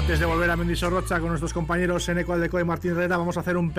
Antes de volver a Mendizorrocha con nuestros compañeros Eneco Aldecoa y Martín Herrera, vamos a hacer un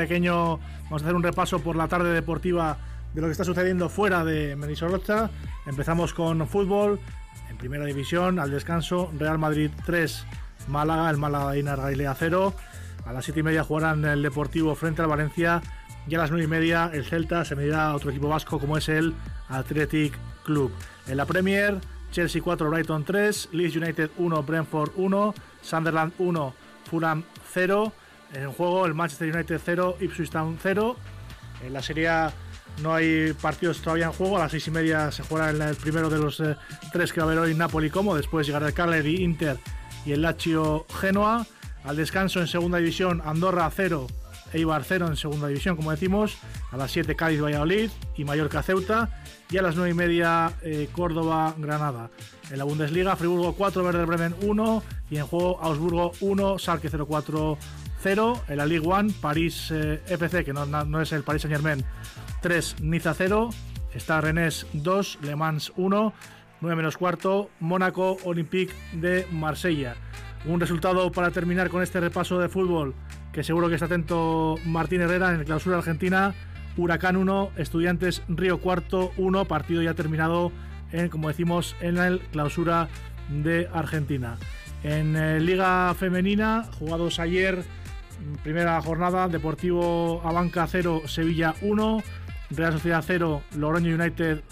repaso por la tarde deportiva de lo que está sucediendo fuera de Mendizorrocha. Empezamos con fútbol, en primera división, al descanso, Real Madrid 3, Málaga, el Málaga de Einar Galilea 0. A las 7:30 jugarán el Deportivo frente al Valencia y a las 9:30 el Celta se medirá a otro equipo vasco como es el Athletic Club. En la Premier, Chelsea 4, Brighton 3, Leeds United 1, Brentford 1, Sunderland 1, Fulham 0. En juego el Manchester United 0, Ipswich Town 0. En la Serie A no hay partidos todavía en juego. A las 6:30 se jugará el primero de los tres que va a haber hoy, Napoli Como. Después llegará el Cagliari, Inter y el Lazio Genoa. Al descanso en segunda división, Andorra 0, Eibar 0 en segunda división, como decimos. A las 7 Cádiz Valladolid y Mallorca Ceuta. Y a las 9:30 Córdoba Granada. En la Bundesliga, Friburgo 4, Werder Bremen 1. Y en juego Augsburgo 1, Schalke 04 0. En la Ligue 1, París FC, que no es el Paris Saint-Germain, 3, Niza 0. Está Rennes 2, Le Mans 1. 9 menos cuarto, Mónaco Olympique de Marsella. Un resultado para terminar con este repaso de fútbol, que seguro que está atento Martín Herrera. En el Clausura Argentina, Huracán 1, Estudiantes Río Cuarto 1, partido ya terminado como decimos, en el Clausura de Argentina. En Liga Femenina, jugados ayer, primera jornada, Deportivo Abanca 0, Sevilla 1, Real Sociedad 0, Logroño United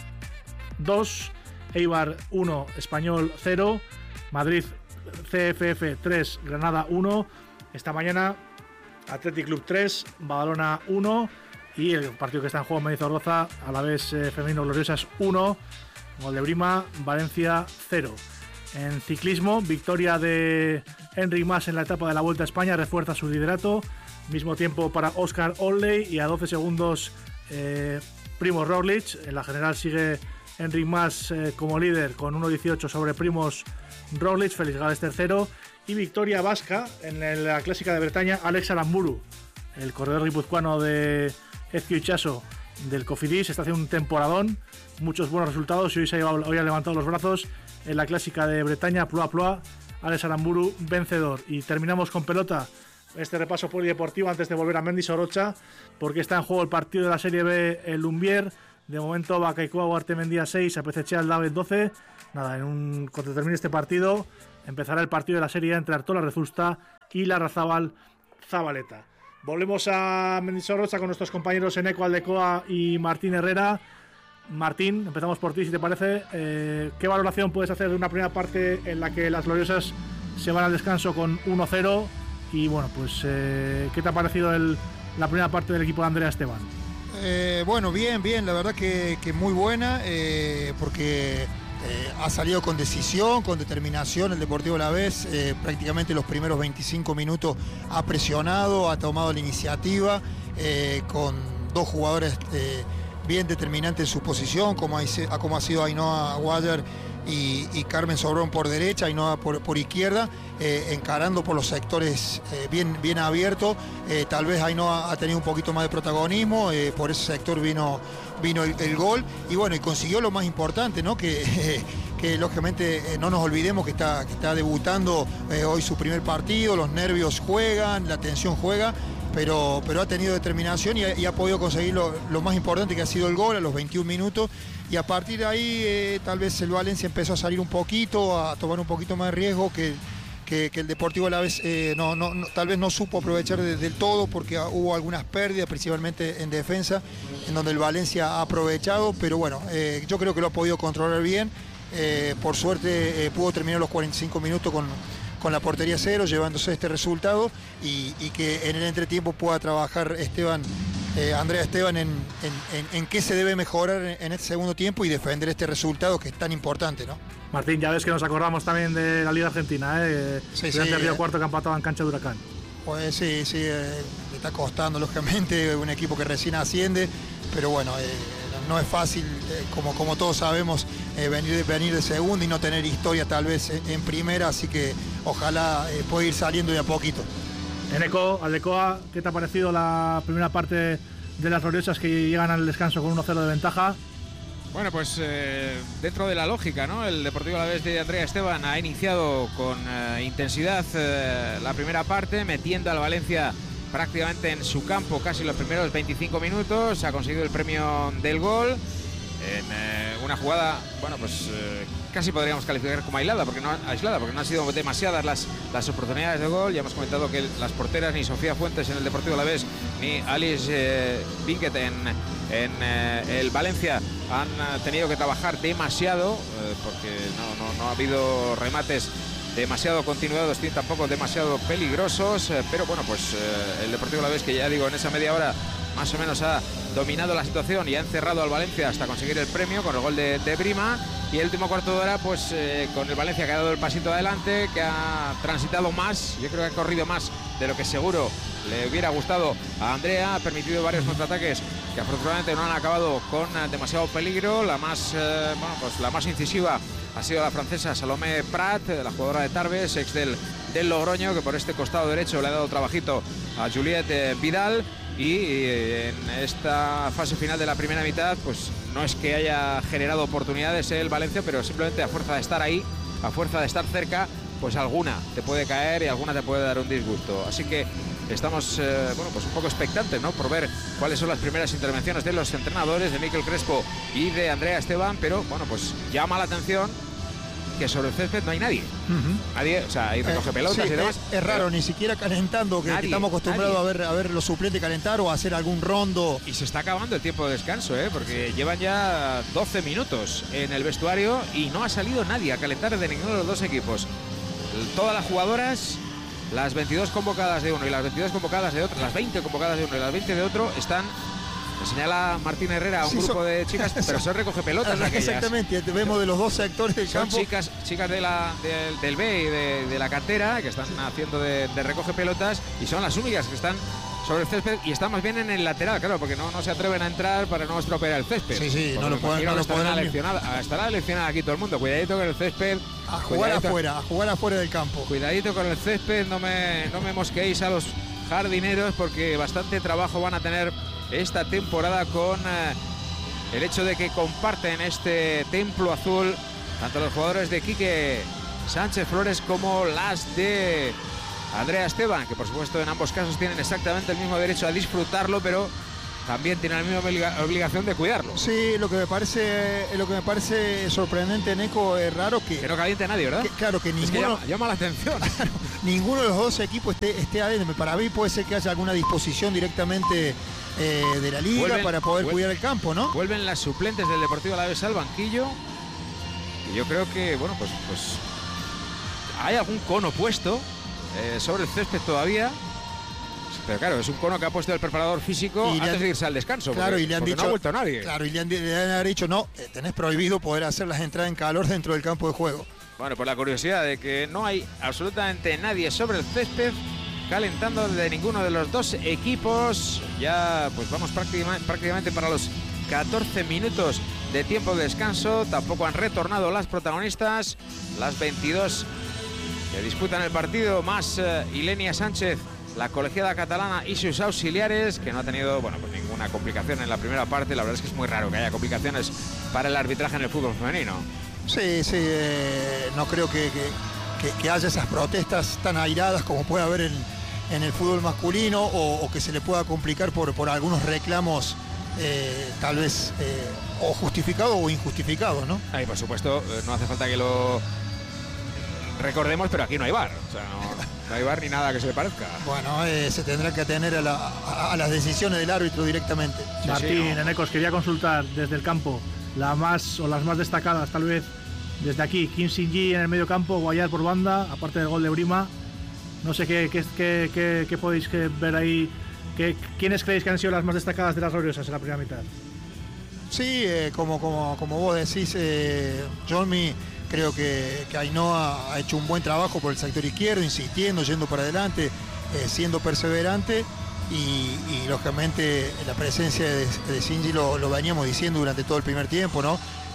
2, Eibar 1, Español 0, Madrid CFF 3, Granada 1. Esta mañana Athletic Club 3, Badalona 1 y el partido que está en juego en Mendizorroza, a la vez femenino Gloriosas 1, gol de Brima, Valencia 0. En ciclismo, victoria de Enric Mas en la etapa de la Vuelta a España, refuerza su liderato. Mismo tiempo para Oscar Olney y a 12 segundos Primož Roglič. En la general sigue Enric Mas como líder con 1.18 sobre Primož Roglič. Félix Gálvez tercero. Y victoria vasca en la clásica de Bretaña, Alex Aramburu, el corredor guipuzcoano de Ezquio Itxaso del Cofidis. Está haciendo un temporadón, muchos buenos resultados y hoy ha levantado los brazos en la clásica de Bretaña. Ploa Ploa, Alex Aramburu vencedor. Y terminamos con pelota este repaso polideportivo antes de volver a Mendizorrocha, porque está en juego el partido de la Serie B, el Lumbier. De momento Bacaikoa Uartemendía 6, Apezechea Aldabet 12. Nada, cuando termine este partido empezará el partido de la Serie A entre Artola Rezusta y Larrazábal Zabaleta. Volvemos a Mendizorrocha con nuestros compañeros Eneco Aldecoa y Martín Herrera. Martín, empezamos por ti, si te parece. ¿Qué valoración puedes hacer de una primera parte en la que las Gloriosas se van al descanso con 1-0? Y bueno, pues ¿qué te ha parecido la primera parte del equipo de Andrea Esteban? Bueno, bien, la verdad que muy buena, porque ha salido con decisión, con determinación el Deportivo Alavés. Prácticamente los primeros 25 minutos ha presionado, ha tomado la iniciativa, con dos jugadores bien determinantes en su posición, como ha sido Ainhoa Guayer y Carmen Sobrón por derecha, Ainhoa por izquierda, encarando por los sectores bien abiertos. Tal vez Ainhoa ha tenido un poquito más de protagonismo, por ese sector vino el gol, y bueno, y consiguió lo más importante, ¿no? Que lógicamente no nos olvidemos que está debutando hoy su primer partido, los nervios juegan, la tensión juega, pero ha tenido determinación y ha podido conseguir lo más importante, que ha sido el gol a los 21 minutos. Y a partir de ahí tal vez el Valencia empezó a salir un poquito, a tomar un poquito más de riesgo, que el Deportivo Alavés tal vez no supo aprovechar del todo, porque hubo algunas pérdidas, principalmente en defensa, en donde el Valencia ha aprovechado, pero bueno, yo creo que lo ha podido controlar bien. Por suerte pudo terminar los 45 minutos con la portería cero, llevándose este resultado, y que en el entretiempo pueda trabajar Andrea Esteban en qué se debe mejorar en este segundo tiempo y defender este resultado que es tan importante, ¿no? Martín, ya ves que nos acordamos también de la Liga Argentina, Sí, Río Cuarto, que empataba en cancha de Huracán. Pues sí, le está costando, lógicamente, un equipo que recién asciende, pero bueno, no es fácil, como todos sabemos, venir de segunda y no tener historia tal vez en primera, así que ojalá pueda ir saliendo de a poquito. Eneco Aldecoa, ¿qué te ha parecido la primera parte de las Gloriosas, que llegan al descanso con 1-0 de ventaja? Bueno, pues dentro de la lógica, ¿no? El Deportivo Alavés de Andrea Esteban ha iniciado con intensidad la primera parte, metiendo al Valencia prácticamente en su campo casi los primeros 25 minutos. Ha conseguido el premio del gol en una jugada, bueno, pues casi podríamos calificar como aislada, porque no han sido demasiadas las oportunidades de gol. Ya hemos comentado que las porteras, ni Sofía Fuentes en el Deportivo Alavés, ni Alice Pinkett en el Valencia, han tenido que trabajar demasiado, porque no ha habido remates demasiado continuados, ni tampoco demasiado peligrosos, pero bueno, pues el Deportivo Alavés, que ya digo, en esa media hora más o menos ha dominado la situación y ha encerrado al Valencia hasta conseguir el premio con el gol de Brima. Y el último cuarto de hora, pues con el Valencia que ha dado el pasito adelante, que ha transitado más, yo creo que ha corrido más de lo que seguro le hubiera gustado a Andrea, ha permitido varios contraataques que afortunadamente no han acabado con demasiado peligro. La más incisiva ha sido la francesa Salomé Prat, la jugadora de Tarbes, ex del Logroño, que por este costado derecho le ha dado trabajito a Juliette Vidal. Y en esta fase final de la primera mitad, pues no es que haya generado oportunidades el Valencia, pero simplemente a fuerza de estar ahí, a fuerza de estar cerca, pues alguna te puede caer y alguna te puede dar un disgusto. Así que estamos pues un poco expectantes, ¿no?, por ver cuáles son las primeras intervenciones de los entrenadores, de Mikel Crespo y de Andrea Esteban, pero bueno, pues llama la atención que sobre el césped no hay nadie. Nadie, o sea, ahí recoge pelotas y demás. Es raro, ni siquiera calentando, que estamos acostumbrados a ver los suplentes calentar o a hacer algún rondo. Y se está acabando el tiempo de descanso, porque llevan ya 12 minutos en el vestuario y no ha salido nadie a calentar de ninguno de los dos equipos. Todas las jugadoras, las 22 convocadas de uno y las 22 convocadas de otro, las 20 convocadas de uno y las 20 de otro, están... Señala Martín Herrera a un grupo de chicas, pero son recoge pelotas aquellas. Exactamente, vemos de los dos sectores del campo. Son chicas del B y de la cantera, que están haciendo de recoge pelotas, y son las únicas que están sobre el césped y están más bien en el lateral, claro, porque no se atreven a entrar para no estropear el césped. Sí, no lo pueden. Estará leccionada aquí todo el mundo. Cuidadito con el césped. A jugar afuera del campo. Cuidadito con el césped, no me mosqueéis a los jardineros, porque bastante trabajo van a tener esta temporada con el hecho de que comparten este templo azul tanto los jugadores de Quique Sánchez Flores como las de Andrea Esteban, que por supuesto en ambos casos tienen exactamente el mismo derecho a disfrutarlo, pero también tienen la misma obligación de cuidarlo. Sí, lo que me parece sorprendente, Neco, es raro que no caliente nadie, ¿verdad? Claro que ninguno... Es que llama la atención. Claro, ninguno de los dos equipos esté adentro. Para mí puede ser que haya alguna disposición directamente de la liga para poder cuidar el campo, ¿no? Vuelven las suplentes del Deportivo Alavés al banquillo. Y yo creo que, bueno, pues hay algún cono puesto sobre el césped todavía. Pero claro, es un cono que ha puesto el preparador físico antes de irse al descanso. Claro, y le han dicho, no ha vuelto nadie. Claro, y le han dicho, no, tenés prohibido poder hacer las entradas en calor dentro del campo de juego. Bueno, por la curiosidad de que no hay absolutamente nadie sobre el césped calentando de ninguno de los dos equipos. Ya pues vamos prácticamente para los 14 minutos de tiempo de descanso. Tampoco han retornado las protagonistas, las 22 que disputan el partido, más Ilenia Sánchez, la colegiada catalana, y sus auxiliares, que no ha tenido pues ninguna complicación en la primera parte. La verdad es que es muy raro que haya complicaciones para el arbitraje en el fútbol femenino. Sí, no creo que haya esas protestas tan airadas como puede haber en el fútbol masculino, o que se le pueda complicar por algunos reclamos tal vez o justificados o injustificados, ¿no? Ahí, por supuesto, no hace falta que lo recordemos, pero aquí no hay VAR. O sea, no hay VAR ni nada que se le parezca. Bueno, se tendrá que atener a las decisiones del árbitro directamente. Martín, Enecos, quería consultar desde el campo las más destacadas, tal vez desde aquí. Kim Sin-ji en el medio campo, Guayar por banda, aparte del gol de Brima. No sé qué podéis ver ahí. ¿Quiénes creéis que han sido las más destacadas de las gloriosas en la primera mitad? Sí, como vos decís, Jolmi, creo que Ainhoa ha hecho un buen trabajo por el sector izquierdo, insistiendo, yendo para adelante, siendo perseverante, y lógicamente la presencia de Shinji lo veníamos diciendo durante todo el primer tiempo, ¿no?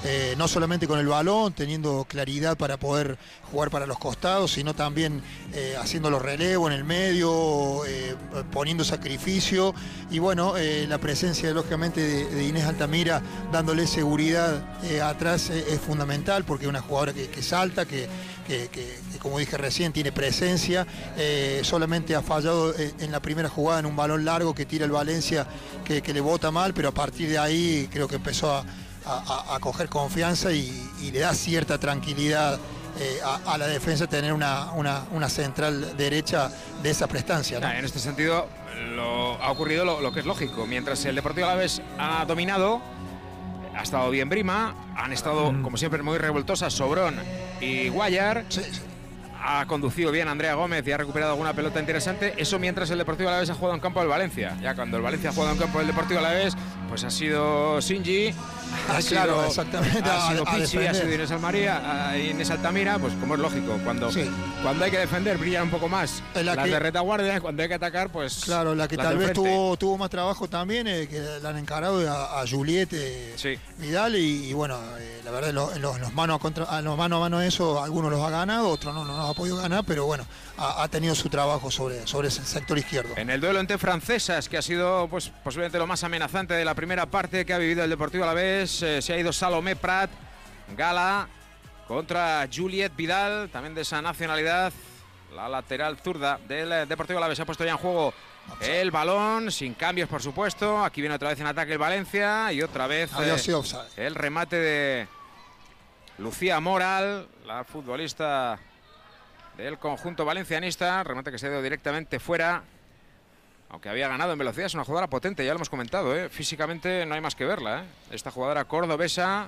no solamente con el balón, teniendo claridad para poder jugar para los costados, sino también haciendo los relevos en el medio, poniendo sacrificio. Y bueno, la presencia lógicamente de Inés Altamira dándole seguridad atrás es fundamental, porque es una jugadora que salta, que como dije recién tiene presencia. Solamente ha fallado en la primera jugada en un balón largo que tira el Valencia, que le bota mal, pero a partir de ahí creo que empezó a coger confianza y le da cierta tranquilidad a la defensa tener una central derecha de esa prestancia, ¿no? En este sentido ha ocurrido lo que es lógico. Mientras el Deportivo Alavés ha dominado, ha estado bien Brima, han estado como siempre muy revoltosas Sobrón y Guayar. Sí. Ha conducido bien Andrea Gómez y ha recuperado alguna pelota interesante. Eso mientras el Deportivo Alavés ha jugado en campo del Valencia. Ya cuando el Valencia ha jugado en campo del Deportivo Alavés, pues ha sido Shinji, claro, exactamente, ha sido Pichi, ha sido Inés Altamira, pues como es lógico, cuando hay que defender brillan un poco más las de retaguardia, cuando hay que atacar, pues claro, la que tal vez tuvo más trabajo también, que la han encarado a Juliet Vidal, y bueno, la verdad los mano a mano eso algunos los ha ganado, otros no los ha podido ganar, pero bueno, ha tenido su trabajo sobre ese sector izquierdo. En el duelo entre francesas, que ha sido pues posiblemente lo más amenazante de la primera parte que ha vivido el Deportivo Alavés, se ha ido Salomé Prat Gala contra Juliet Vidal, también de esa nacionalidad, la lateral zurda del Deportivo Alavés. Se ha puesto ya en juego el balón, sin cambios por supuesto. Aquí viene otra vez en ataque el Valencia y otra vez el remate de Lucía Moral, la futbolista del conjunto valencianista. Remate que se ha ido directamente fuera, aunque había ganado en velocidad. Es una jugadora potente, ya lo hemos comentado, físicamente no hay más que verla, esta jugadora cordobesa.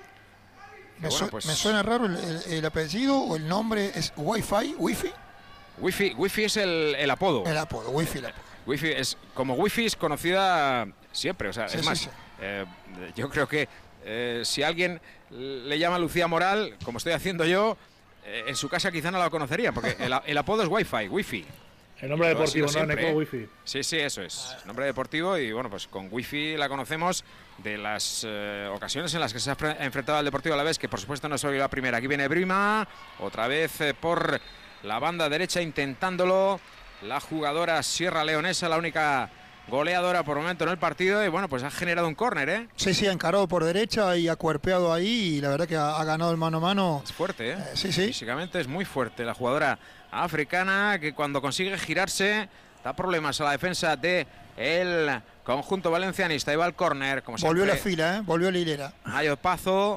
Me suena raro el apellido o el nombre. ¿Es Wi-Fi? Wifi es el apodo. El apodo. Wifi es, como Wifi es conocida siempre, o sea, es más, yo creo que si alguien le llama Lucía Moral, como estoy haciendo yo, en su casa quizá no la conocería, porque el apodo es Wifi. El nombre deportivo, ¿no? Neko Wifi. Sí, eso es. Nombre deportivo, y bueno, pues con Wifi la conocemos de las ocasiones en las que se ha enfrentado al Deportivo Alavés, que por supuesto no es hoy la primera. Aquí viene Brima, otra vez por la banda derecha intentándolo. La jugadora sierra leonesa, la única goleadora por momento en el partido, y bueno, pues ha generado un córner, Sí, ha encarado por derecha y ha cuerpeado ahí, y la verdad que ha ganado el mano a mano. Es fuerte, Sí. Físicamente es muy fuerte la jugadora africana, que cuando consigue girarse da problemas a la defensa de el conjunto valencianista. Y va al córner, como siempre. Volvió la fila, volvió la hilera. Nayo Pazo,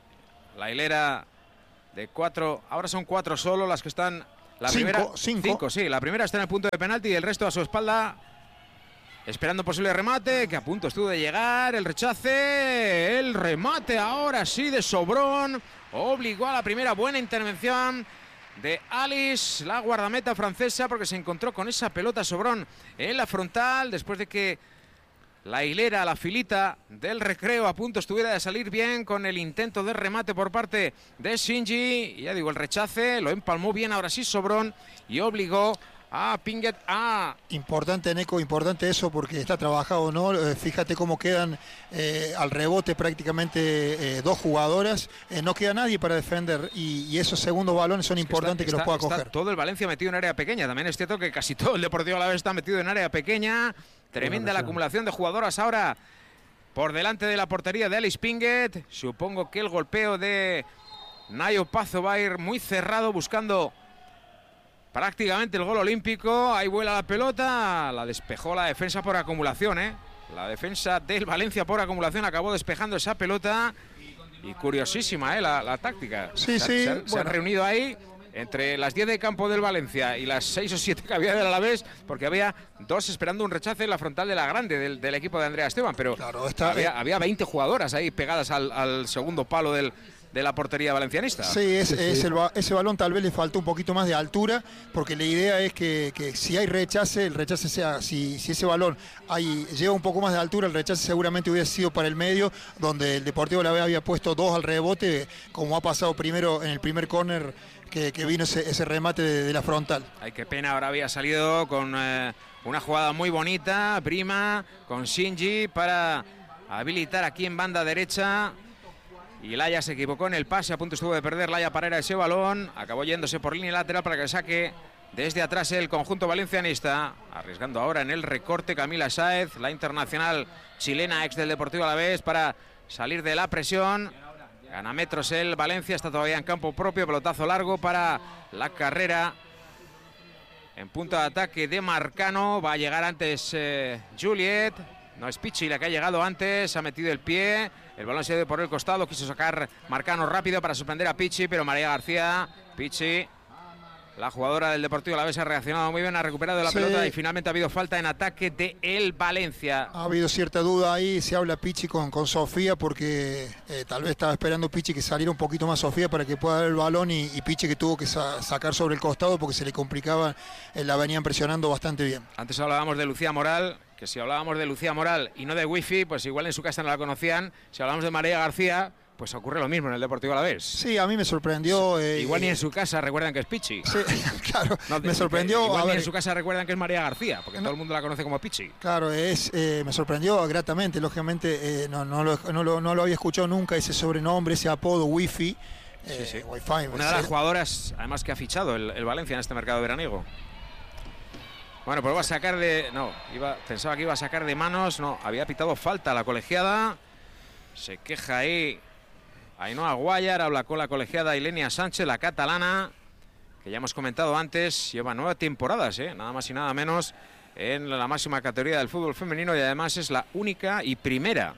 la hilera de 4, ahora son 4 solo las que están. La primera, 5, sí, la primera está en el punto de penalti y el resto a su espalda, esperando posible remate, que a punto estuvo de llegar. El rechace, el remate ahora sí de Sobrón, obligó a la primera buena intervención de Alice, la guardameta francesa, porque se encontró con esa pelota Sobrón en la frontal, después de que la hilera, la filita del Recreo a punto estuviera de salir bien con el intento de remate por parte de Shinji. Y ya digo, el rechace lo empalmó bien ahora sí Sobrón y obligó a Pinget a... Importante, Neko, importante eso, porque está trabajado, ¿no? Fíjate cómo quedan al rebote prácticamente 2 jugadoras. No queda nadie para defender, y esos segundos balones son importantes que los pueda coger. Todo el Valencia metido en área pequeña. También es cierto que casi todo el Deportivo Alavés está metido en área pequeña. Tremenda la acumulación de jugadoras ahora por delante de la portería de Alice Pinget. Supongo que el golpeo de Nayo Pazo va a ir muy cerrado, buscando prácticamente el gol olímpico. Ahí vuela la pelota, la despejó la defensa por acumulación, La defensa del Valencia por acumulación acabó despejando esa pelota. Y curiosísima, la táctica. Se han reunido ahí entre las 10 de campo del Valencia y las 6 o 7 que había del Alavés, porque había 2 esperando un rechace en la frontal de la grande del equipo de Andrea Esteban, pero claro, había 20 jugadoras ahí pegadas al segundo palo de la portería valencianista. Sí, ese balón tal vez le faltó un poquito más de altura, porque la idea es que si hay rechace, el rechace sea, si ese balón lleva un poco más de altura, el rechace seguramente hubiera sido para el medio, donde el Deportivo Alavés había puesto 2 al rebote, como ha pasado primero en el primer córner que vino ese remate de la frontal. Ay, qué pena, ahora había salido con una jugada muy bonita, Brima, con Shinji, para habilitar aquí en banda derecha Y Laya se equivocó en el pase, a punto estuvo de perder Laya Parera ese balón, acabó yéndose por línea lateral para que saque desde atrás el conjunto valencianista, arriesgando ahora en el recorte Camila Sáez, la internacional chilena ex del Deportivo Alavés, para salir de la presión. Gana metros el Valencia, está todavía en campo propio, pelotazo largo para la carrera. En punto de ataque de Marcano, va a llegar antes Juliet. No es Pichi la que ha llegado antes, ha metido el pie, el balón se ha ido por el costado, quiso sacar Marcano rápido para sorprender a Pichi, pero María García, Pichi, la jugadora del Deportivo Alavés, ha reaccionado muy bien, ha recuperado la pelota y finalmente ha habido falta en ataque de el Valencia. Ha habido cierta duda ahí, se habla Pichi con Sofía porque tal vez estaba esperando Pichi que saliera un poquito más Sofía para que pueda dar el balón y Pichi que tuvo que sacar sobre el costado porque se le complicaba, la venían presionando bastante bien. Antes hablábamos de Lucía Moral, que si hablábamos de Lucía Moral y no de Wifi, pues igual en su casa no la conocían. Si hablamos de María García, pues ocurre lo mismo en el Deportivo Alavés. Sí, a mí me sorprendió. Igual ni en su casa recuerdan que es Pichi. Sí, claro, no, me sorprendió. Igual ni en su casa recuerdan que es María García, porque todo el mundo la conoce como Pichi. Claro, me sorprendió gratamente. Lógicamente no lo había escuchado nunca, ese sobrenombre, ese apodo Wifi. Sí. Wi-Fi. Una de las jugadoras, además, que ha fichado el Valencia en este mercado veraniego. Bueno, pues va a sacar de... No, pensaba que iba a sacar de manos. No, había pitado falta la colegiada. Se queja ahí Ainhoa Guayar, habla con la colegiada Ilenia Sánchez, la catalana, que ya hemos comentado antes, lleva 9 temporadas, nada más y nada menos, en la máxima categoría del fútbol femenino, y además es la única y primera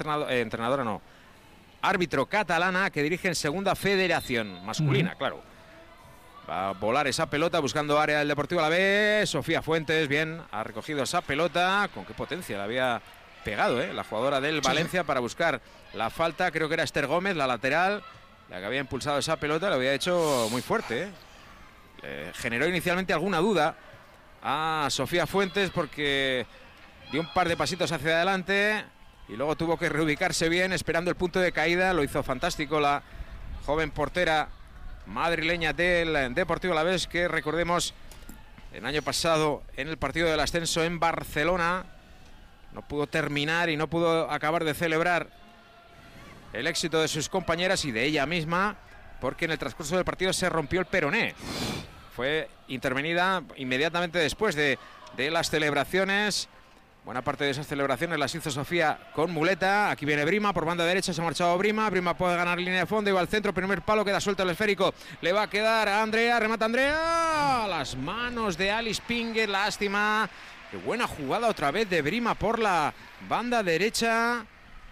árbitro catalana que dirige en segunda federación masculina, claro. Va a volar esa pelota buscando área del Deportivo Alavés. Sofía Fuentes, bien, ha recogido esa pelota. Con qué potencia la había pegado, la jugadora del Valencia, para buscar la falta. Creo que era Esther Gómez, la lateral, la que había impulsado esa pelota. Lo había hecho muy fuerte. Generó inicialmente alguna duda a Sofía Fuentes porque dio un par de pasitos hacia adelante y luego tuvo que reubicarse bien esperando el punto de caída. Lo hizo fantástico la joven portera madrileña del Deportivo Alavés, que recordemos el año pasado en el partido del ascenso en Barcelona no pudo terminar y no pudo acabar de celebrar el éxito de sus compañeras y de ella misma, porque en el transcurso del partido se rompió el peroné. Fue intervenida inmediatamente después de las celebraciones. Buena parte de esas celebraciones las hizo Sofía con muleta. Aquí viene Brima por banda derecha, se ha marchado Brima. Brima puede ganar línea de fondo y va al centro. Primer palo, queda suelto el esférico. Le va a quedar a Andrea, remata Andrea. Las manos de Alice Pinguet, lástima. Qué buena jugada otra vez de Brima por la banda derecha.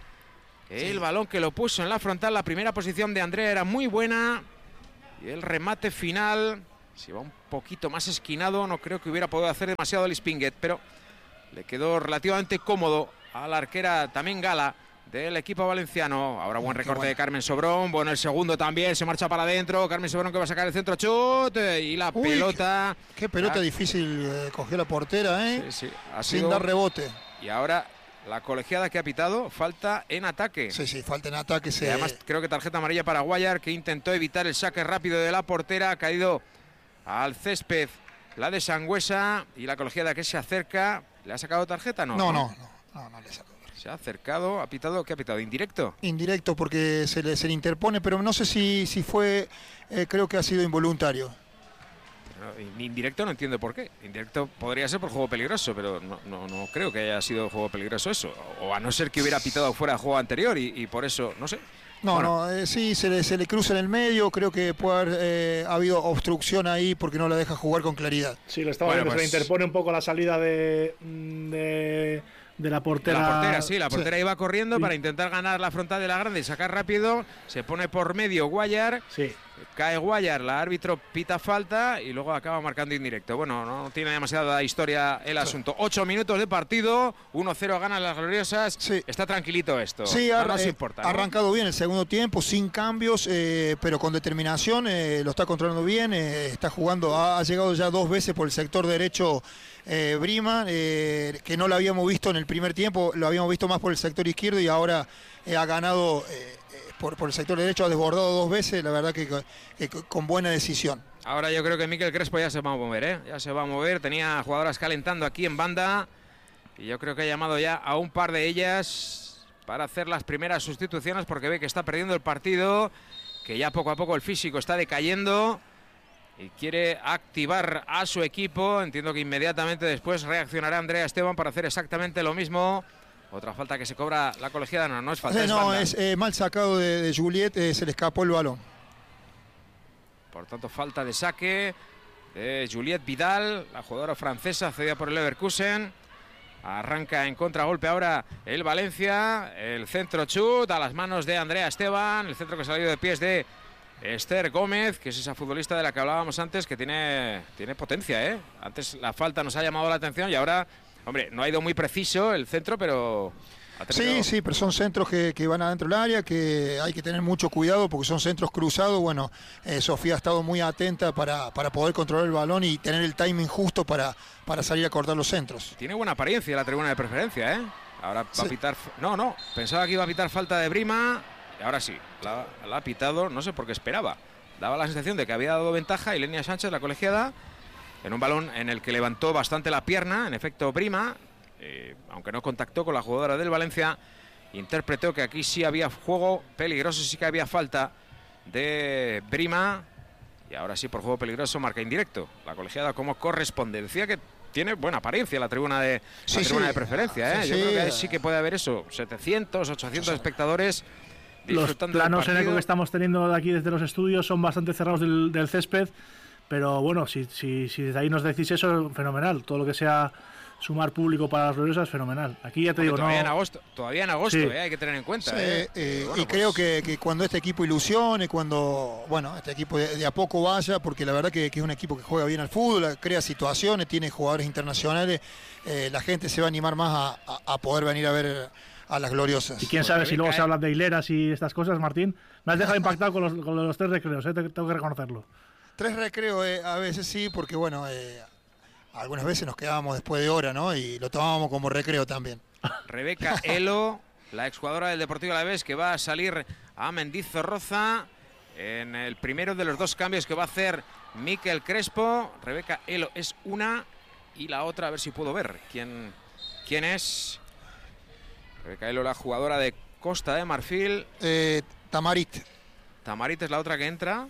El balón que lo puso en la frontal. La primera posición de Andrea era muy buena. Y el remate final, si va un poquito más esquinado, no creo que hubiera podido hacer demasiado Alice Pinguet, pero le quedó relativamente cómodo a la arquera también Gala del equipo valenciano. Ahora buen recorte de Carmen Sobrón. Bueno, el segundo también se marcha para adentro. Carmen Sobrón que va a sacar el centro, chut, y la pelota. Qué pelota difícil cogió la portera, Sí, sin dar rebote. Y ahora la colegiada que ha pitado, falta en ataque. Sí, falta en ataque. Y además creo que tarjeta amarilla para Guayar, que intentó evitar el saque rápido de la portera. Ha caído al césped la de Sangüesa y la colegiada que se acerca. ¿Le ha sacado tarjeta? No le ha sacado. Se ha acercado, ha pitado, ¿qué ha pitado? ¿Indirecto? Indirecto porque se le interpone, pero no sé si fue, creo que ha sido involuntario. Indirecto no entiendo por qué. Indirecto podría ser por juego peligroso, pero no creo que haya sido juego peligroso eso. O a no ser que hubiera pitado fuera de juego anterior y por eso, no sé. Sí, se le cruza en el medio, creo que puede haber habido obstrucción ahí porque no la deja jugar con claridad. Sí, se le interpone un poco la salida de la portera. La portera iba corriendo para intentar ganar la frontal de la grande y sacar rápido. Se pone por medio Guayar. Sí. Cae Guayar, la árbitro pita falta y luego acaba marcando indirecto. Bueno, no tiene demasiada historia el asunto. 8 minutos de partido, 1-0 ganan las gloriosas. Sí. Está tranquilito esto. Sí, no nos importa. Ha arrancado bien el segundo tiempo, sin cambios, pero con determinación. Lo está controlando bien, está jugando. Ha llegado ya 2 veces por el sector derecho Brima, que no lo habíamos visto en el primer tiempo, lo habíamos visto más por el sector izquierdo y ahora ha ganado por el sector derecho, ha desbordado 2 veces, la verdad que con buena decisión. Ahora yo creo que Miquel Crespo ya se va a mover, ya se va a mover, tenía jugadoras calentando aquí en banda y yo creo que ha llamado ya a un par de ellas para hacer las primeras sustituciones porque ve que está perdiendo el partido, que ya poco a poco el físico está decayendo y quiere activar a su equipo. Entiendo que inmediatamente después reaccionará Andrea Esteban para hacer exactamente lo mismo. Otra falta que se cobra la colegiada, no es falta. No, es mal sacado de Juliet, se le escapó el balón. Por tanto, falta de saque de Juliette Vidal, la jugadora francesa cedida por el Leverkusen. Arranca en contragolpe ahora el Valencia, el centro chut a las manos de Andrea Esteban, el centro que ha salido de pies de Esther Gómez, que es esa futbolista de la que hablábamos antes, que tiene potencia, ¿eh? Antes la falta nos ha llamado la atención y ahora, hombre, no ha ido muy preciso el centro, pero... Sí, pero son centros que van adentro del área, que hay que tener mucho cuidado porque son centros cruzados. Bueno, Sofía ha estado muy atenta para poder controlar el balón y tener el timing justo para salir a cortar los centros. Tiene buena apariencia la tribuna de preferencia, ¿eh? Ahora va a pitar... No, pensaba que iba a pitar falta de Brima y ahora sí, la ha pitado, no sé por qué esperaba. Daba la sensación de que había dado ventaja y Lenia Sánchez, la colegiada, en un balón en el que levantó bastante la pierna, en efecto Brima. Aunque no contactó con la jugadora del Valencia, interpretó que aquí sí había juego peligroso, sí que había falta de Brima y ahora sí por juego peligroso marca indirecto. La colegiada como corresponde. Decía que tiene buena apariencia la tribuna de preferencia, ¿eh? Yo creo que sí que puede haber eso, 700, 800 espectadores disfrutando. Los planos en eco que estamos teniendo de aquí desde los estudios son bastante cerrados del césped, pero bueno, si desde ahí nos decís eso, fenomenal. Todo lo que sea sumar público para las gloriosas, fenomenal. Aquí ya te digo, todavía en agosto, sí. Hay que tener en cuenta. Y creo que cuando este equipo ilusione, cuando este equipo de a poco vaya, porque la verdad que es un equipo que juega bien al fútbol, crea situaciones, tiene jugadores internacionales, la gente se va a animar más a poder venir a ver a las gloriosas. Y quién sabe si luego se hablan de hileras y estas cosas, Martín. Me has dejado impactado con los 3 recreos, tengo que reconocerlo. 3 recreos, a veces sí, porque bueno... algunas veces nos quedábamos después de hora, ¿no? Y lo tomábamos como recreo también. Rebeca Elo, la exjugadora del Deportivo Alavés, que va a salir a Mendizorroza en el primero de los 2 cambios que va a hacer Mikel Crespo. Rebeca Elo es una y la otra, a ver si puedo ver quién es. Rebeca Elo, la jugadora de Costa de Marfil. Tamarit. Tamarit es la otra que entra.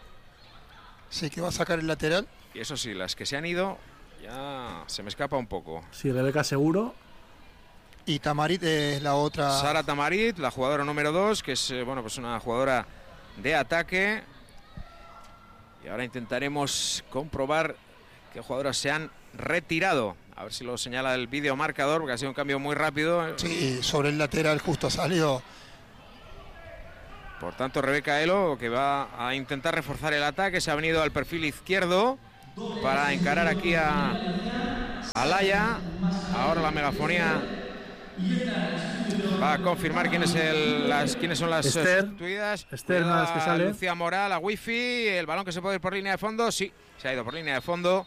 Sí, que va a sacar el lateral. Y eso sí, las que se han ido... ya se me escapa un poco. Sí, Rebeca seguro. Y Tamarit es la otra. Sara Tamarit, la jugadora número 2, que es pues una jugadora de ataque. Y ahora intentaremos comprobar qué jugadoras se han retirado. A ver si lo señala el vídeo marcador, porque ha sido un cambio muy rápido. Sí, sobre el lateral justo ha salido. Por tanto, Rebeca Elo, que va a intentar reforzar el ataque, se ha venido al perfil izquierdo para encarar aquí a Laia. Ahora la megafonía va a confirmar quiénes son las sustituidas. Esther, una de las que sale. Lucía Moral, a Wifi, el balón que se puede ir por línea de fondo. Sí, se ha ido por línea de fondo.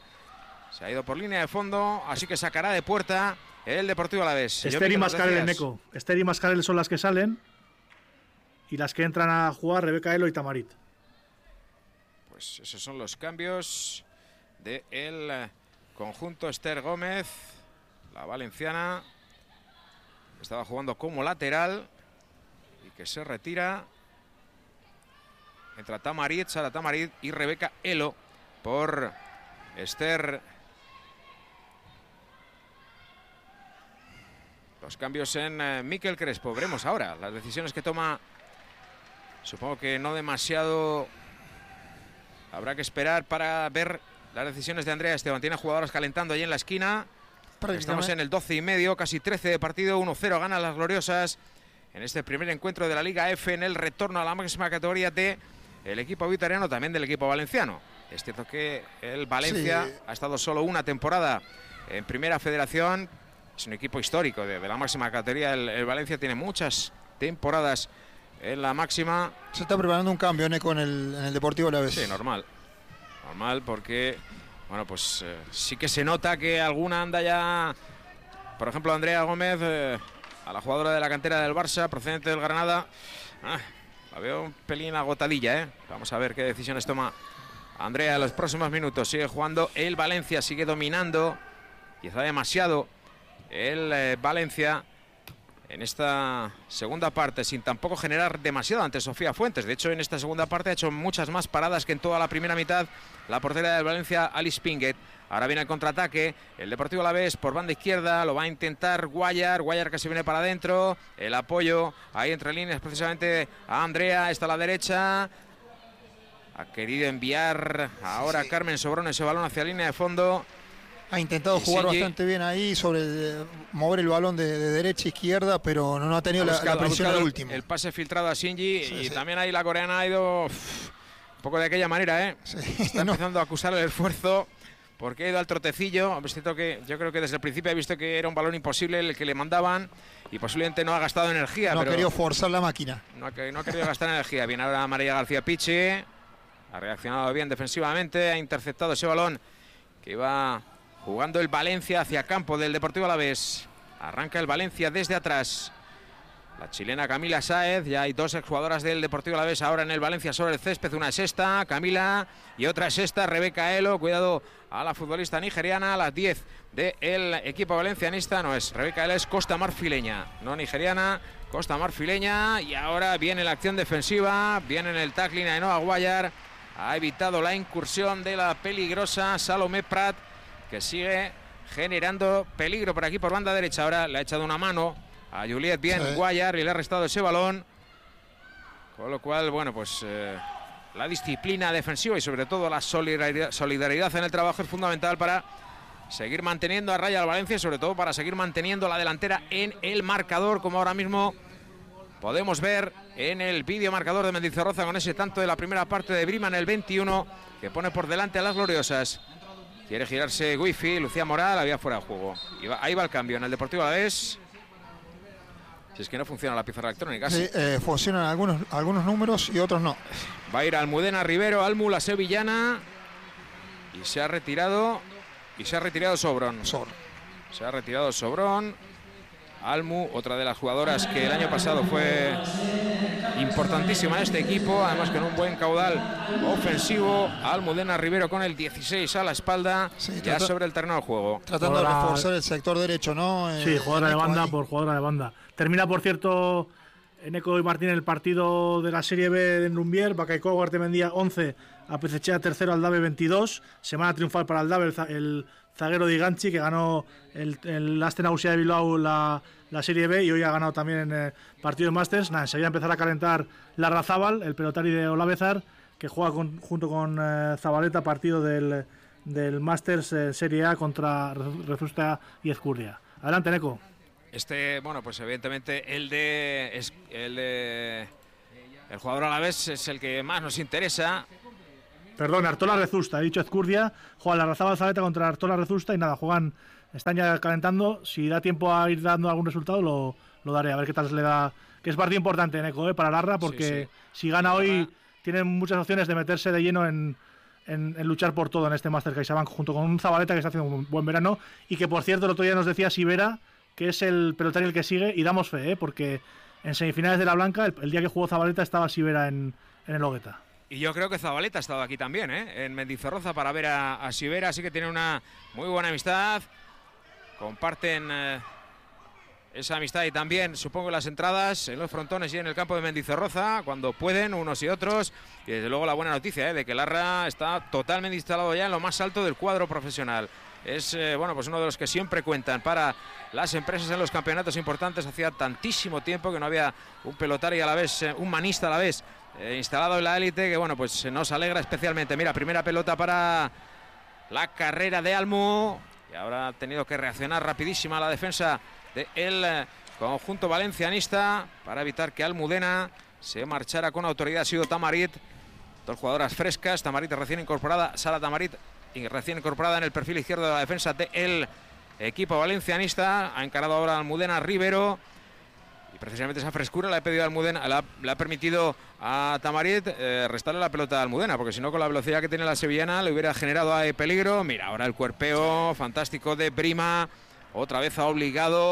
Así que sacará de puerta el Deportivo Alavés. Esther y Mascarel en eco. Esther y Mascarel son las que salen. Y las que entran a jugar, Rebeca Elo y Tamarit. Pues esos son los cambios del conjunto. Esther Gómez, la valenciana, que estaba jugando como lateral y que se retira. Entra Tamarit, Sara Tamarit y Rebeca Elo por Esther. Los cambios en Mikel Crespo. Veremos ahora las decisiones que toma. Supongo que no demasiado. Habrá que esperar para ver las decisiones de Andrea Esteban. Tiene jugadoras calentando ahí en la esquina. Estamos en el 12:30, casi 13 de partido. 1-0 gana las gloriosas en este primer encuentro de la Liga F, en el retorno a la máxima categoría de el equipo vitoriano, también del equipo valenciano. Es cierto que el Valencia ha estado solo una temporada en Primera Federación. Es un equipo histórico de la máxima categoría. El Valencia tiene muchas temporadas en la máxima. Se está preparando un cambio, Neco, en el Deportivo Alavés. Sí, normal porque bueno, pues sí que se nota que alguna anda ya. Por ejemplo, Andrea Gómez, a la jugadora de la cantera del Barça, procedente del Granada, la veo un pelín agotadilla, Vamos a ver qué decisiones toma Andrea en los próximos minutos. Sigue jugando el Valencia, sigue dominando, quizá demasiado el Valencia en esta segunda parte, sin tampoco generar demasiado ante Sofía Fuentes. De hecho, en esta segunda parte ha hecho muchas más paradas que en toda la primera mitad la portera del Valencia, Alice Pinget. Ahora viene el contraataque, el Deportivo Alavés por banda izquierda, lo va a intentar Guayar que se viene para adentro, el apoyo ahí entre líneas precisamente a Andrea, está a la derecha, ha querido enviar ahora Carmen Sobrón ese balón hacia la línea de fondo. Ha intentado jugar bastante bien ahí, mover el balón de derecha a izquierda, pero no ha tenido la precisión al último. El pase filtrado a Shinji, también ahí la coreana ha ido un poco de aquella manera, ¿eh? Sí, está empezando a acusar el esfuerzo porque ha ido al trotecillo. Es cierto que yo creo que desde el principio he visto que era un balón imposible el que le mandaban y posiblemente no ha gastado energía. No ha querido forzar la máquina. No ha querido gastar energía. Viene ahora María García Pichi, ha reaccionado bien defensivamente, ha interceptado ese balón que iba jugando el Valencia hacia campo del Deportivo Alavés. Arranca el Valencia desde atrás. La chilena Camila Sáez, ya hay dos exjugadoras del Deportivo Alavés ahora en el Valencia sobre el césped. Una es esta, Camila, y otra es esta, Rebeca Elo. Cuidado a la futbolista nigeriana, a las 10 del equipo valencianista. No es Rebeca Elo, es costa marfileña, no nigeriana, costa marfileña. Y ahora viene la acción defensiva, viene en el tackling Ainhoa Guayar. Ha evitado la incursión de la peligrosa Salomé Prat, que sigue generando peligro por aquí por banda derecha. Ahora le ha echado una mano a Juliet Guayar y le ha restado ese balón, con lo cual, bueno, pues la disciplina defensiva y sobre todo la solidaridad en el trabajo es fundamental para seguir manteniendo a raya al Valencia y sobre todo para seguir manteniendo la delantera en el marcador, como ahora mismo podemos ver en el vídeo marcador de Mendizorroza con ese tanto de la primera parte de Brima en el 21 que pone por delante a las gloriosas. Quiere girarse Wifi, Lucía Moral, había fuera de juego. Ahí va el cambio en el Deportivo Alavés. Si es que no funciona la pizarra electrónica. Sí, funcionan algunos números y otros no. Va a ir Almudena Rivero, Almu, la sevillana. Y se ha retirado Sobrón. Se ha retirado Sobrón. Almu, otra de las jugadoras que el año pasado fue importantísima en este equipo, además con un buen caudal ofensivo. Almudena Rivero con el 16 a la espalda, sí, ya sobre el terreno de juego. Tratando de reforzar el sector derecho, ¿no? Sí, jugadora de banda por jugadora de banda. Termina, por cierto, Eneco y Martín el partido de la Serie B de Rumbier. Bacaicó, Guartemendía 11, Apezechea tercero, Aldave 22. Semana triunfal para Aldave, el zaguero de Iganchi, que ganó el Asten Ausia de Bilbao la Serie B y hoy ha ganado también en el partido de Masters. Nada, enseguida empezar a calentar Larrazábal, el pelotari de Olavezar, que juega junto con Zabaleta partido del Masters Serie A contra Rezusta y Ezcurdia. Adelante, Neco. Bueno, pues evidentemente el jugador alavés es el que más nos interesa. Perdón, Artola Rezusta, he dicho Ezcurdia, juega Larrazábal Zabaleta contra Artola Rezusta y nada, están ya calentando. Si da tiempo a ir dando algún resultado lo daré, a ver qué tal le da, que es partido importante, Neco, para Larra, porque si gana hoy tienen muchas opciones de meterse de lleno en luchar por todo en este Master CaixaBank, junto con un Zabaleta que está haciendo un buen verano y que, por cierto, el otro día nos decía Sivera que es el pelotari el que sigue, y damos fe, porque en semifinales de la Blanca, el día que jugó Zabaleta estaba Sivera en el Ogueta. Y yo creo que Zabaleta ha estado aquí también, en Mendizorroza, para ver a Sivera, así que tienen una muy buena amistad, comparten esa amistad y también, supongo, las entradas en los frontones y en el campo de Mendizorroza, cuando pueden, unos y otros, y desde luego la buena noticia de que Larra está totalmente instalado ya en lo más alto del cuadro profesional. Es pues uno de los que siempre cuentan para las empresas en los campeonatos importantes. Hacía tantísimo tiempo que no había un pelotari a la vez, un manista a la vez, instalado en la élite, que pues nos alegra especialmente. Mira, primera pelota para la carrera de Almu, y ahora ha tenido que reaccionar rapidísima la defensa del conjunto valencianista para evitar que Almudena se marchara con autoridad. Ha sido Tamarit, dos jugadoras frescas, Tamarit recién incorporada, Sara Tamarit recién incorporada en el perfil izquierdo de la defensa del equipo valencianista. Ha encarado ahora a Almudena Rivero y precisamente esa frescura le ha pedido a Almudena, le ha permitido a Tamarit restarle la pelota a Almudena, porque si no, con la velocidad que tiene la sevillana le hubiera generado peligro. Mira, ahora el cuerpeo fantástico de Brima, otra vez ha obligado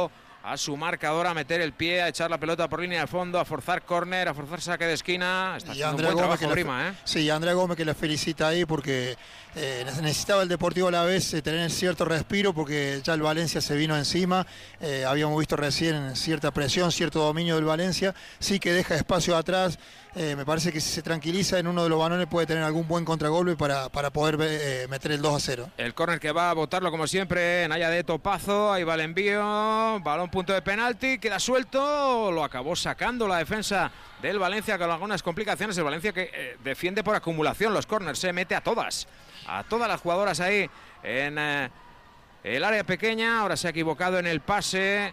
a su marcador, a meter el pie, a echar la pelota por línea de fondo, a forzar córner, a forzar saque de esquina. Está haciendo un buen trabajo Grima, ¿eh? Sí, Andrea Gómez que le felicita ahí porque necesitaba el Deportivo Alavés tener cierto respiro porque ya el Valencia se vino encima. Habíamos visto recién cierta presión, cierto dominio del Valencia. Sí que deja espacio atrás. Me parece que si se tranquiliza en uno de los balones puede tener algún buen contragolpe para poder meter el 2-0. El córner que va a botarlo como siempre, Naya de Topazo, ahí va el envío, balón punto de penalti, queda suelto, lo acabó sacando la defensa del Valencia con algunas complicaciones. El Valencia que defiende por acumulación los córners, se mete a todas las jugadoras ahí en el área pequeña. Ahora se ha equivocado en el pase.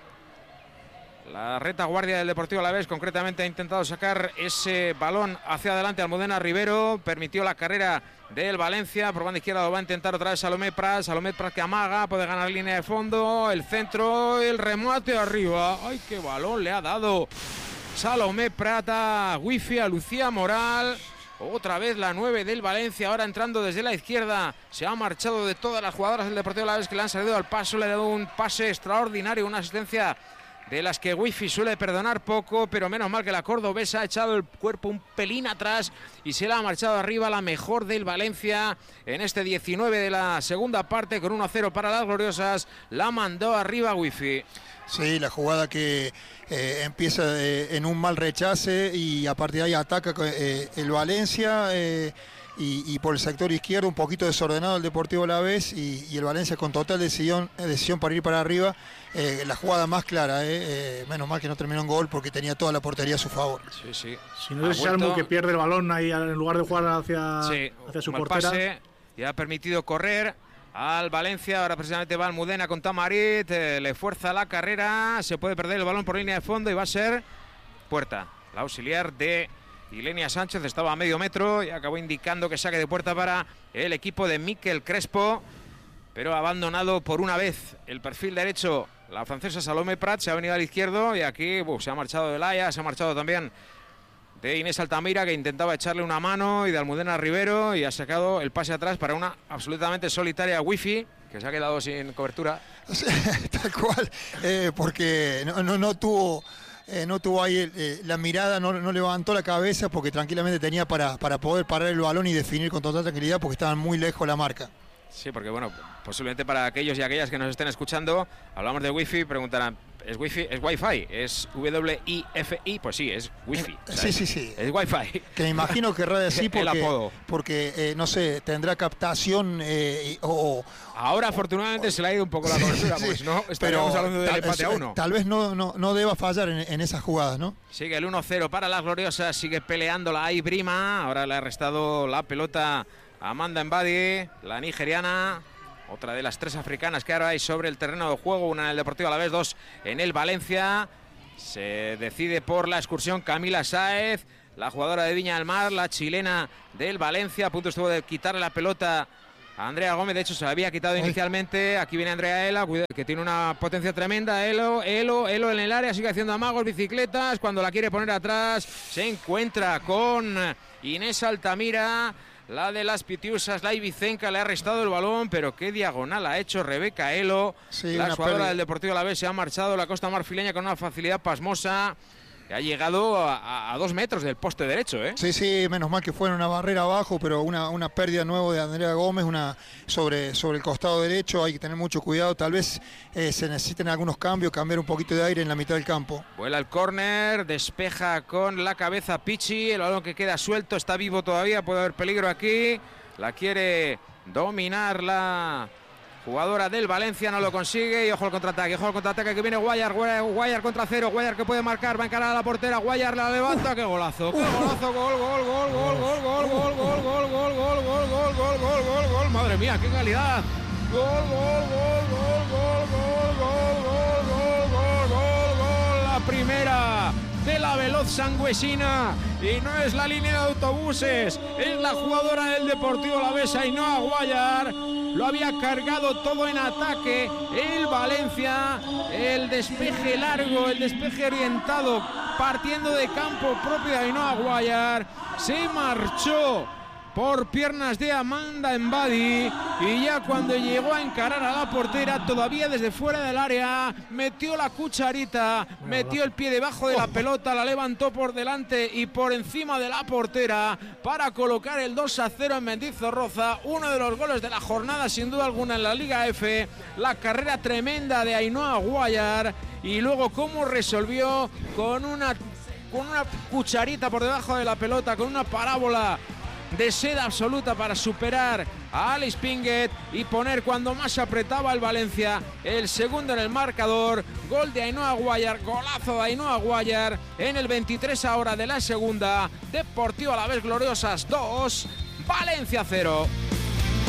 La retaguardia del Deportivo Alavés concretamente ha intentado sacar ese balón hacia adelante. Almudena Rivero permitió la carrera del Valencia. Por banda izquierda lo va a intentar otra vez Salomé Prat que amaga, puede ganar línea de fondo. El centro, el remate arriba. ¡Ay, qué balón le ha dado Salomé Prat a Wifi, a Lucía Moral! Otra vez la 9 del Valencia, ahora entrando desde la izquierda. Se ha marchado de todas las jugadoras del Deportivo Alavés que le han salido al paso. Le ha dado un pase extraordinario, una asistencia de las que Wifi suele perdonar poco, pero menos mal que la cordobesa ha echado el cuerpo un pelín atrás y se la ha marchado arriba, la mejor del Valencia en este 19 de la segunda parte, con 1-0 para las gloriosas. La mandó arriba Wifi. Sí, la jugada que empieza en un mal rechace y a partir de ahí ataca el Valencia y por el sector izquierdo un poquito desordenado el Deportivo Alavés y el Valencia con total decisión para ir para arriba. La jugada más clara, menos mal que no terminó en gol porque tenía toda la portería a su favor. Sí, sí. Si no es Salmo que pierde el balón ahí en lugar de jugar hacia su portera. Pase, y ha permitido correr al Valencia. Ahora precisamente va Almudena con Tamarit, le fuerza la carrera, se puede perder el balón por línea de fondo y va a ser puerta. La auxiliar de Ilenia Sánchez estaba a medio metro y acabó indicando que saque de puerta para el equipo de Miquel Crespo, pero ha abandonado por una vez el perfil derecho la francesa Salomé Prat, se ha venido al izquierdo y aquí se ha marchado de Laia, se ha marchado también de Inés Altamira, que intentaba echarle una mano, y de Almudena Rivero, y ha sacado el pase atrás para una absolutamente solitaria Wifi, que se ha quedado sin cobertura. Tal cual, porque no tuvo ahí la mirada, no levantó la cabeza porque tranquilamente tenía para poder parar el balón y definir con total tranquilidad porque estaban muy lejos la marca. Sí, porque bueno, posiblemente para aquellos y aquellas que nos estén escuchando, hablamos de Wifi, preguntarán, ¿es Wifi? ¿Es Wi-Fi? ¿Es W-I-F-I? Pues sí, es Wifi. Sí. Es Wi-Fi. Que me imagino que querrá decir porque no sé, tendrá captación Ahora afortunadamente se le ha ido un poco la cobertura, pues no, estaríamos hablando del empate a 1. Tal vez no deba fallar en esas jugadas, ¿no? Sigue el 1-0 para las gloriosas, sigue peleándola ahí Brima, ahora le ha restado la pelota a Amanda Mbadi, la nigeriana, otra de las 3 africanas que ahora hay sobre el terreno de juego, una en el Deportivo Alavés, 2 en el Valencia. Se decide por la excursión Camila Sáez, la jugadora de Viña del Mar, la chilena del Valencia, a punto estuvo de quitarle la pelota a Andrea Gómez, de hecho se la había quitado inicialmente. Aquí viene Andrea Ela, que tiene una potencia tremenda. Elo en el área, sigue haciendo amagos, bicicletas, cuando la quiere poner atrás se encuentra con Inés Altamira, la de las Pitiusas, la ibicenca, le ha restado el balón, pero qué diagonal ha hecho Rebeca Elo. Sí, la jugadora del Deportivo Alavés se ha marchado la costa marfileña con una facilidad pasmosa. Que ha llegado a 2 metros del poste derecho, ¿eh? Sí, menos mal que fue en una barrera abajo, pero una pérdida nueva de Andrea Gómez, sobre el costado derecho. Hay que tener mucho cuidado, tal vez se necesiten algunos cambios, cambiar un poquito de aire en la mitad del campo. Vuela el córner, despeja con la cabeza Pichi, el balón que queda suelto, está vivo todavía, puede haber peligro aquí. La quiere dominar la jugadora del Valencia, no lo consigue, y ojo al contraataque que viene Guayar contra 0, Guayar que puede marcar, va a encarar a la portera, Guayar la levanta, qué golazo, gol, madre mía, qué calidad, la primera de la veloz sangüesina, y no es la línea de autobuses, es la jugadora del Deportivo Alavés, Ainhoa Guayar. Lo había cargado todo en ataque el Valencia, el despeje largo, el despeje orientado, partiendo de campo propio de Ainhoa Guayar, se marchó por piernas de Amanda Embadi, y ya cuando llegó a encarar a la portera, todavía desde fuera del área, metió la cucharita, metió el pie debajo de la pelota, la levantó por delante y por encima de la portera para colocar el 2-0 en Mendizorroza, uno de los goles de la jornada sin duda alguna en la Liga F, la carrera tremenda de Ainhoa Guayar, y luego cómo resolvió con una cucharita por debajo de la pelota, con una parábola de seda absoluta para superar a Alice Pinget y poner, cuando más apretaba el Valencia, el segundo en el marcador. Gol de Ainhoa Guayar, golazo de Ainhoa Guayar en el 23 ahora de la segunda. Deportivo Alavés Gloriosas 2, Valencia 0.